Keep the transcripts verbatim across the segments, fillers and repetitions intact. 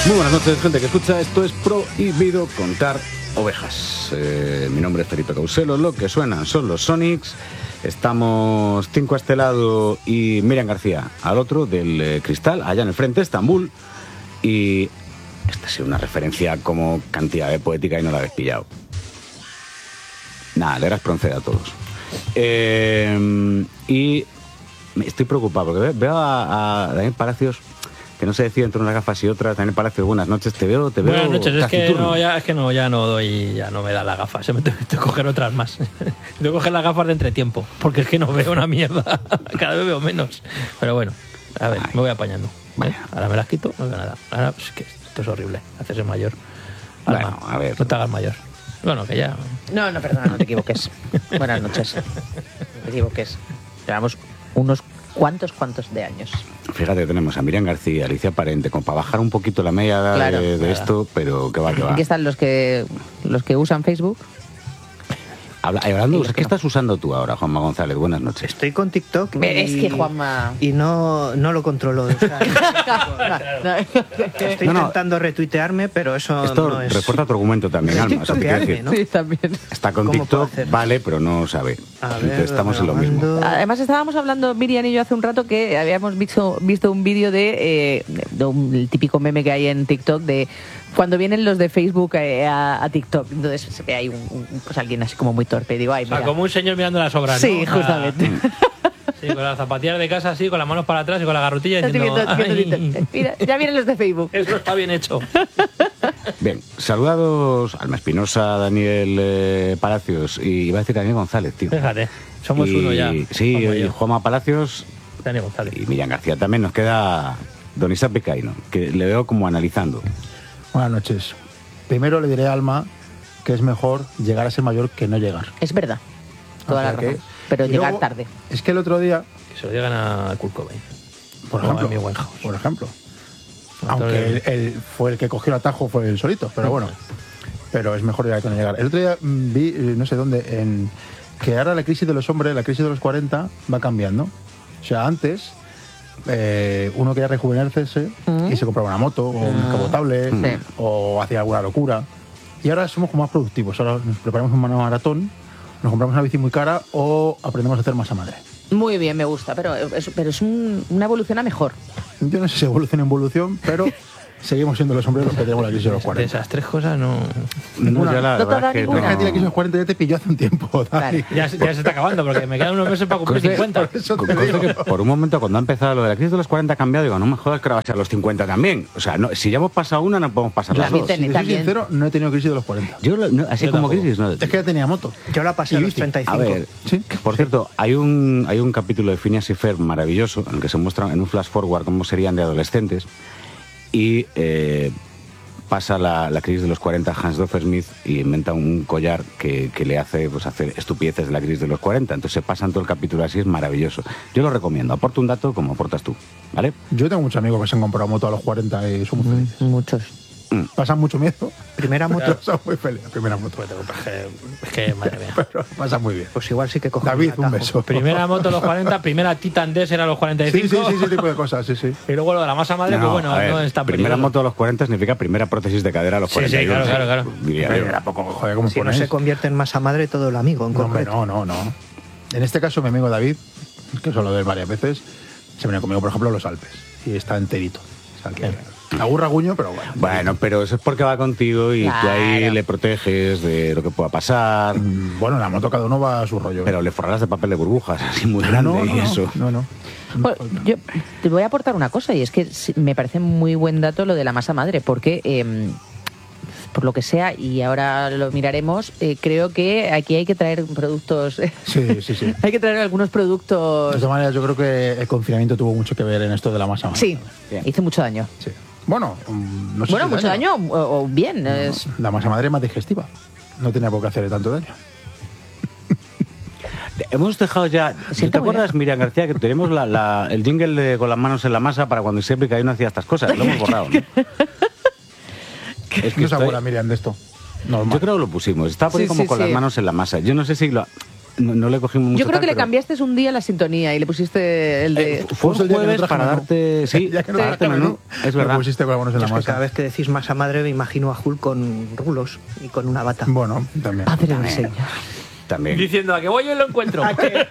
Muy buenas noches, gente que escucha. Esto es Prohibido Contar Ovejas. Eh, mi nombre es Felipe Causelo. Lo que suenan son los Sonics. Estamos Cinco a este lado y Miriam García al otro del eh, cristal, allá en el frente, Estambul. Y esta ha sido una referencia como cantidad de poética y no la habéis pillado. Nada, le eras pronceda a todos. Eh, y estoy preocupado porque veo a, a Daniel Palacios, que no se decide entre unas gafas y otras. Daniel Palacios, buenas noches, te veo, te veo. Buenas noches, es que, taciturno. no, ya, es que no, ya no doy, ya no me da las gafas, me tengo que coger otras más. Tengo que coger las gafas de entretiempo, porque es que no veo una mierda, cada vez veo menos. Pero bueno, a ver, Ay. me voy apañando. ¿Vale? Ahora me las quito, no veo nada. Ahora es que esto es horrible, hacerse mayor. Alma, bueno, a ver. No te hagas mayor. Bueno, que ya... No, no, perdona, no te equivoques. Buenas noches. No te equivoques. Llevamos unos cuantos, cuantos de años. Fíjate, tenemos a Miriam García, Alicia Parente, como para bajar un poquito la media edad claro, de, de claro. esto, pero que va, que va. Aquí están los que, los que usan Facebook. Habla, hablando, ¿qué no? estás usando tú ahora, Juanma González? Buenas noches. Estoy con TikTok. Y, es que Juanma... Y no, no lo controlo. O sea, no, no. Estoy no, no. intentando retuitearme, pero eso Esto no es... refuerza tu argumento también, Alma. O sea, decir, ¿no? Sí, también. Está con TikTok, vale, pero no sabe. A ver, estamos en lo mismo. Además, estábamos hablando, Miriam y yo, hace un rato que habíamos visto, visto un vídeo de, eh, de un, el típico meme que hay en TikTok de... Cuando vienen los de Facebook eh, a, a TikTok, entonces se ve ahí un, un, pues alguien así como muy torpe. Digo, ay, mira. O sea, como un señor mirando las obras, sí, ¿no? justamente. Sí, con las zapatillas de casa así, con las manos para atrás y con la garrotilla diciendo... Viendo, viendo, mira, ya vienen los de Facebook. Eso está bien hecho. Bien, saludados Alma Espinosa, Daniel eh, Palacios y iba a decir Daniel González, tío. Fíjate, somos y, uno ya. Sí, y Juanma Palacios Daniel González. Y Miriam García también. Nos queda Don Isaac Picaíno, que le veo como analizando. Buenas noches. Primero le diré a Alma que es mejor llegar a ser mayor que no llegar. Es verdad, toda o sea la razón. Que... Pero y llegar luego, tarde. Es que el otro día... Que se lo digan a Kurt Cobain. Por ejemplo. Por ejemplo. Aunque él, él fue el que cogió el atajo, fue el solito, pero bueno. Pero es mejor llegar que no llegar. El otro día vi, no sé dónde, en que ahora la crisis de los hombres, la crisis de los cuarenta, va cambiando. O sea, antes... Eh, uno quería rejuvenecerse ¿Mm? y se compraba una moto o un descapotable sí. o hacía alguna locura, y ahora somos como más productivos. Ahora nos preparamos un maratón, nos compramos una bici muy cara o aprendemos a hacer masa madre. Muy bien, me gusta, pero es, pero es un, una evolución a mejor. Yo no sé si evolución en evolución, pero seguimos siendo los hombres los que tenemos la crisis de los cuarenta. De esas tres cosas no... Ninguna. No, la no verdad que no. La crisis de los cuarenta ya te pilló hace un tiempo. Vale. Ya, ya se está acabando, porque me quedan unos meses para cumplir cincuenta. Por, eso te digo. Que por un momento, cuando ha empezado lo de la crisis de los cuarenta, ha cambiado. Digo, no me jodas que ahora va a ser a los cincuenta también. O sea, no, si ya hemos pasado una, no podemos pasar las dos. Si te soy sincero, no he tenido crisis de los cuarenta. Yo, no, así Yo como tampoco. crisis, no. Es que ya tenía moto. Yo la pasé a los treinta y cinco. A ver, ¿sí? Por cierto, hay un, hay un capítulo de Phineas y Ferb maravilloso en el que se muestra en un flash forward cómo serían de adolescentes y eh, pasa la, la crisis de los cuarenta Hans Doffer Smith y inventa un collar que, que le hace pues, hacer estupideces de la crisis de los cuarenta. Entonces se pasan todo el capítulo así, es maravilloso. Yo lo recomiendo. Aporto un dato como aportas tú, ¿vale? Yo tengo muchos amigos que se han comprado moto a los cuarenta y son muy felices. Muchos. Mm. Pasan mucho miedo. Primera moto. Son muy felices. Primera moto. Es que, madre mía. Pero pasan muy bien. Pues igual sí que cojo David, un beso. Primera moto a los cuarenta, primera Titan Desert a los cuarenta y cinco. Sí, sí, sí, ese tipo de cosas, sí, sí. Y luego lo de la masa madre, no, pues bueno, ver, no está primera peligroso. moto a los cuarenta significa primera prótesis de cadera a los sí, cuarenta y uno. Sí, claro, claro, claro. Diría yo. Tampoco, joder, ¿cómo si ponéis? no se convierte en masa madre todo el amigo, en no, concreto. No, no, no. En este caso, mi amigo David, que suelo ver varias veces, se viene conmigo, por ejemplo, a los Alpes. Y está enterito. O sea, que aburra guño, pero bueno. Bueno, pero eso es porque va contigo y claro. tú ahí le proteges de lo que pueda pasar. Mm, bueno, en la moto cada uno va a su rollo. Pero le forrarás de papel de burbujas, así muy grande no, no, y eso. No, no. Bueno, yo te voy a aportar una cosa, y es que me parece muy buen dato lo de la masa madre, porque... Eh, por lo que sea, y ahora lo miraremos, eh, creo que aquí hay que traer productos... Sí, sí, sí. Hay que traer algunos productos... De todas maneras, yo creo que el confinamiento tuvo mucho que ver en esto de la masa madre. Sí, bien. Hizo mucho daño. Sí. Bueno, no sé Bueno, si mucho daño, daño o, o bien. No, es... La masa madre es más digestiva. No tenía por qué hacerle tanto daño. Hemos dejado ya... ¿Te acuerdas, Miriam García, que tenemos la, la, el jingle de con las manos en la masa para cuando se aplica y no hacía estas cosas? Lo hemos borrado, ¿no? Es que no se acuerda Miriam de esto. Normal. Yo creo que lo pusimos. Estaba por ahí sí, como sí, con sí. las manos en la masa. Yo no sé si lo... no, no le cogimos mucho Yo creo tal, que le pero- cambiaste un día la sintonía y le pusiste el de... Eh, fue un el día que no jueves traje para menú. darte... Sí, Ya que no para traje darte menú. Es Me verdad. pusiste con las manos en Yo la es que cada masa. vez que decís masa madre me imagino a Hulk con rulos y con una bata. Bueno, también. Padre del Señor. También. Diciendo a que voy y lo encuentro.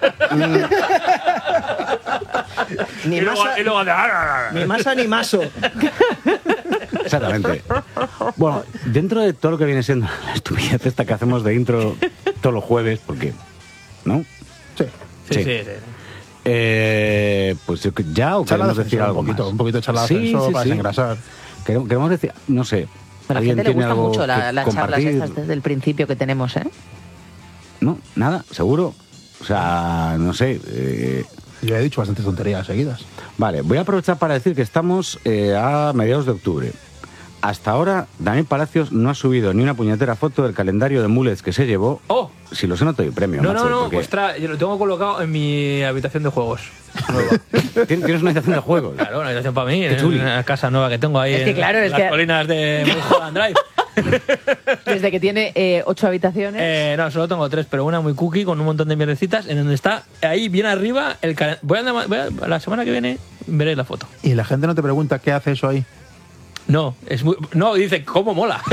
Ni y, luego, masa, y luego hace, "Ah, ah, ah". ni masa ni maso. Exactamente. Bueno, dentro de todo lo que viene siendo la estupidez esta que hacemos de intro todos los jueves, porque... ¿No? Sí. Sí, Sí. sí, sí. Eh, pues yo que- ya o Charla queremos de decir ascensor, algo un poquito, más. un poquito de charla de Sí, ascensor sí, para sí. desengrasar. Queremos, queremos decir, no sé. A la ¿Alguien gente le tiene gusta algo mucho la- que las charlas compartir? estas desde el principio que tenemos, ¿eh? No, nada, seguro. O sea, no sé. eh, Yo he dicho bastantes tonterías seguidas. Vale, voy a aprovechar para decir que estamos eh, a mediados de octubre. Hasta ahora, Daniel Palacios no ha subido ni una puñetera foto del calendario de mulets que se llevó. ¡Oh! Si lo sé, no te doy premio. No, macho, no, no, porque ostras, yo lo tengo colocado en mi habitación de juegos. Nueva. tien- Tienes una habitación de juegos. Claro, una habitación para mí, Qué en chuli. una casa nueva que tengo ahí Es que en claro, es las que- colinas de Mulholland Drive. Desde que tiene eh, ocho habitaciones. Eh, no, solo tengo tres, pero una muy cookie con un montón de mierdecitas en donde está ahí bien arriba el calen- voy a, andar- voy a- la semana que viene veréis la foto. Y la gente no te pregunta qué hace eso ahí. No, es muy, no, dice, ¿cómo mola?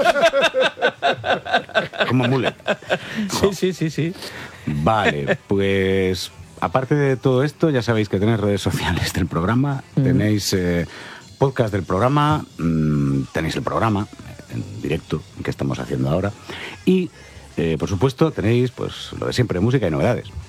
Como mulet. sí, sí, sí, sí. Vale, pues aparte de todo esto, ya sabéis que tenéis redes sociales del programa, tenéis eh, podcast del programa, mmm, tenéis el programa en directo que estamos haciendo ahora y, eh, por supuesto, tenéis pues lo de siempre, música y novedades.